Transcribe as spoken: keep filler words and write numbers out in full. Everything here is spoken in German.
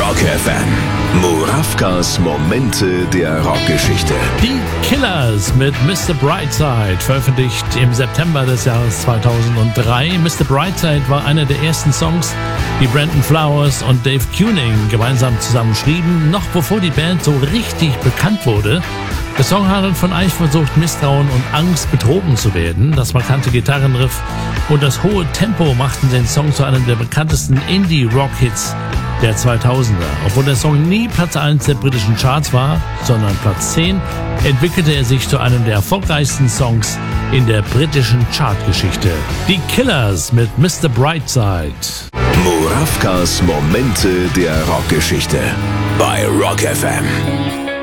Rock F M. Murawkas Momente der Rockgeschichte. Die Killers mit Mister Brightside, veröffentlicht im September des Jahres zweitausenddrei. Mister Brightside war einer der ersten Songs, die Brandon Flowers und Dave Kuning gemeinsam zusammen schrieben, noch bevor die Band so richtig bekannt wurde. Der Song handelt von Eifersucht, Misstrauen und Angst, betrogen zu werden. Das markante Gitarrenriff und das hohe Tempo machten den Song zu einem der bekanntesten Indie-Rock-Hits der zweitausender. Obwohl der Song nie Platz eins der britischen Charts war, sondern Platz zehn, entwickelte er sich zu einem der erfolgreichsten Songs in der britischen Chartgeschichte. Die Killers mit Mister Brightside. Murawkas Momente der Rockgeschichte bei Rock F M.